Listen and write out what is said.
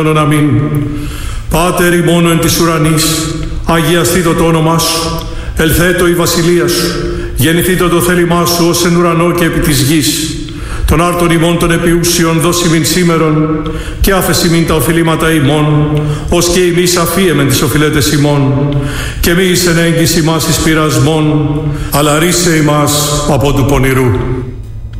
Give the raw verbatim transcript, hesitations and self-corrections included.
αμήν. Πάτερ ημών εν της ουρανής, αγιαστήτω το όνομά σου, ελθέτω η βασιλεία σου, γεννηθήτω το θέλημά σου ως εν ουρανό και επί της γης. Τον άρτον ημών των επιούσιων δώσει μην σήμερον, και άφεση μην τα οφειλήματα ημών, ως και ημείς αφίεμεν τις οφειλέτες ημών, και μη εις εν έγκυς ημάς εις πειρασμόν, αλλά ρίσε ημάς από του πονηρού.